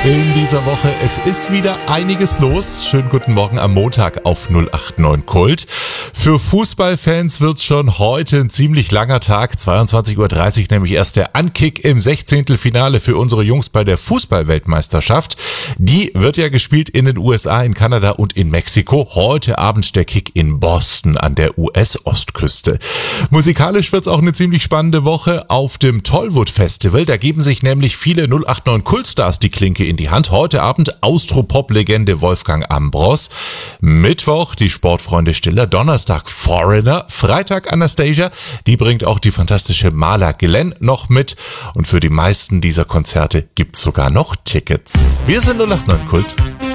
In dieser Woche, es ist wieder einiges los. Schönen guten Morgen am Montag auf 089 Kult. Für Fußballfans wird's schon heute ein ziemlich langer Tag. 22:30 Uhr nämlich erst der Ankick im 16. Finale für unsere Jungs bei der Fußball-Weltmeisterschaft. Die wird ja gespielt in den USA, in Kanada und in Mexiko. Heute Abend der Kick in Boston an der US-Ostküste. Musikalisch wird's auch eine ziemlich spannende Woche auf dem Tollwood Festival. Da geben sich nämlich viele 089 Kultstars die Klinke in die Hand. Heute Abend Austropop-Legende Wolfgang Ambros. Mittwoch die Sportfreunde Stiller. Donnerstag Foreigner. Freitag Anastasia. Die bringt auch die fantastische Maler Glenn noch mit. Und für die meisten dieser Konzerte gibt's sogar noch Tickets. Wir sind 089 Kult.